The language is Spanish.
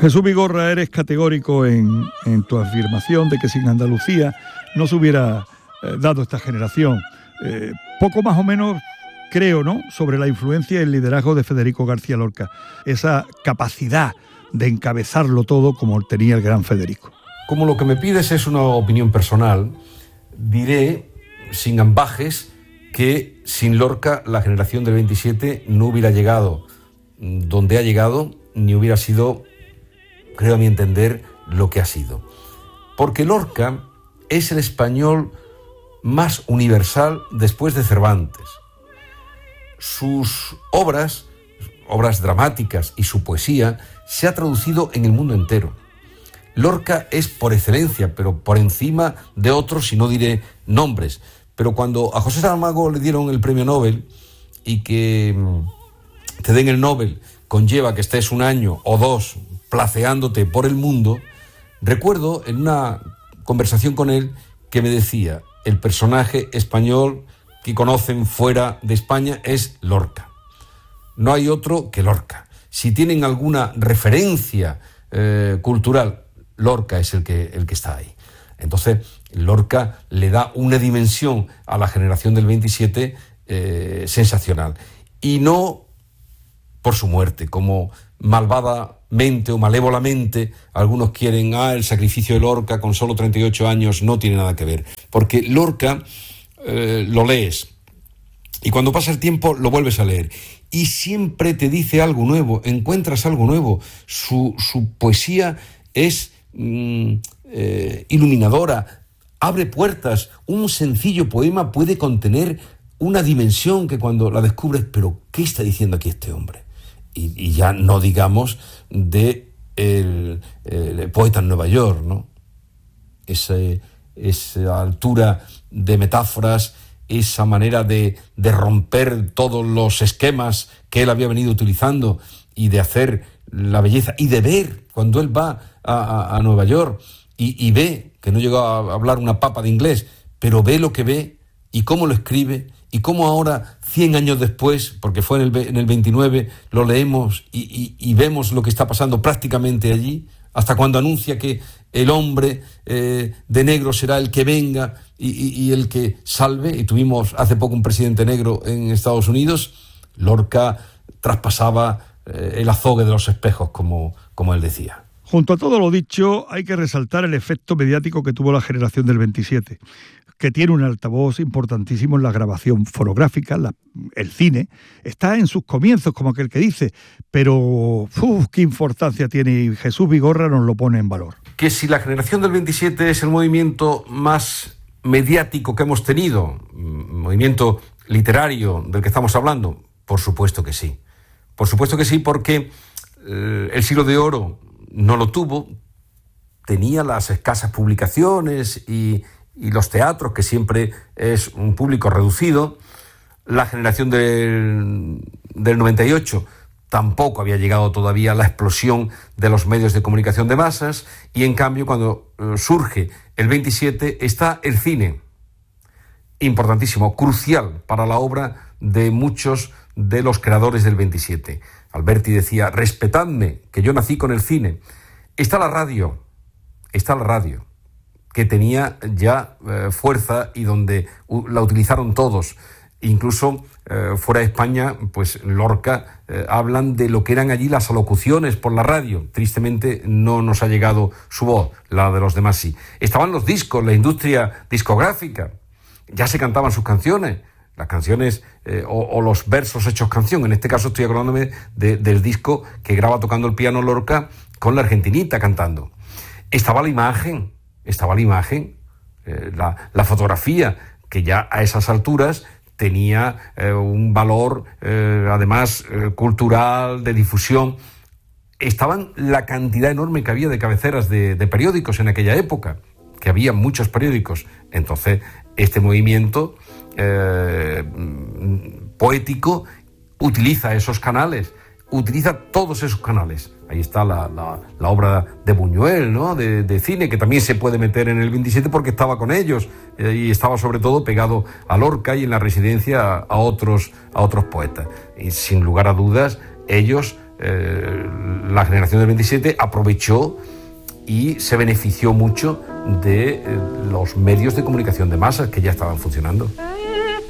Jesús Vigorra, eres categórico en tu afirmación de que sin Andalucía no se hubiera dado esta generación. Poco más o menos creo, ¿no?, sobre la influencia y el liderazgo de Federico García Lorca, esa capacidad de encabezarlo todo como tenía el gran Federico. Como lo que me pides es una opinión personal, diré, sin ambajes, que sin Lorca la generación del 27 no hubiera llegado donde ha llegado, ni hubiera sido, creo a mi entender, lo que ha sido. Porque Lorca es el español más universal después de Cervantes. Sus obras dramáticas y su poesía se ha traducido en el mundo entero. Lorca es por excelencia, pero por encima de otros, y no diré nombres. Pero cuando a José Saramago le dieron el premio Nobel, y que te den el Nobel conlleva que estés un año o dos placeándote por el mundo, recuerdo en una conversación con él que me decía: el personaje español que conocen fuera de España es Lorca. No hay otro que Lorca. Si tienen alguna referencia cultural, Lorca es el que está ahí. Entonces, Lorca le da una dimensión a la generación del 27 sensacional. Y no por su muerte, como malvadamente o malévolamente algunos quieren, el sacrificio de Lorca con solo 38 años, no tiene nada que ver. Porque Lorca lo lees y cuando pasa el tiempo lo vuelves a leer y siempre te dice algo nuevo, encuentras algo nuevo. Su poesía es iluminadora, abre puertas. Un sencillo poema puede contener una dimensión que cuando la descubres, pero ¿qué está diciendo aquí este hombre? Y ya no digamos de el poeta en Nueva York, ¿no? Esa altura de metáforas, esa manera de romper todos los esquemas que él había venido utilizando y de hacer la belleza y de ver cuando él va a Nueva York y ve que no llegó a hablar una papa de inglés, pero ve lo que ve y cómo lo escribe y cómo ahora, 100 años después, porque fue en el 29, lo leemos y vemos lo que está pasando prácticamente allí, hasta cuando anuncia que el hombre de negro será el que venga y el que salve. Y tuvimos hace poco un presidente negro en Estados Unidos. Lorca traspasaba el azogue de los espejos, como él decía. Junto a todo lo dicho, hay que resaltar el efecto mediático que tuvo la generación del 27, que tiene un altavoz importantísimo en la grabación fonográfica, el cine. Está en sus comienzos, como aquel que dice, pero qué importancia tiene, y Jesús Vigorra nos lo pone en valor. Que si la generación del 27 es el movimiento más mediático que hemos tenido, movimiento literario del que estamos hablando, por supuesto que sí. Por supuesto que sí, porque el siglo de oro no lo tuvo, tenía las escasas publicaciones y los teatros, que siempre es un público reducido. La generación del 98 tampoco había llegado todavía a la explosión de los medios de comunicación de masas, y en cambio cuando surge el 27 está el cine, importantísimo, crucial para la obra de muchos de los creadores del 27. Alberti decía: respetadme, que yo nací con el cine. Está la radio, que tenía ya fuerza y donde la utilizaron todos. Incluso fuera de España, pues Lorca, hablan de lo que eran allí las alocuciones por la radio. Tristemente no nos ha llegado su voz, la de los demás sí. Estaban los discos, la industria discográfica. Ya se cantaban sus canciones, las canciones o los versos hechos canción. En este caso estoy acordándome del disco que graba tocando el piano Lorca con la Argentinita cantando. Estaba la imagen, la fotografía, que ya a esas alturas tenía un valor, además, cultural, de difusión. Estaban la cantidad enorme que había de cabeceras de periódicos en aquella época, que había muchos periódicos. Entonces, este movimiento poético utiliza esos canales, utiliza todos esos canales. Ahí está la obra de Buñuel, ¿no?, de cine, que también se puede meter en el 27 porque estaba con ellos y estaba sobre todo pegado a Lorca y en la residencia a otros poetas. Y sin lugar a dudas, ellos la generación del 27 aprovechó y se benefició mucho de los medios de comunicación de masas que ya estaban funcionando.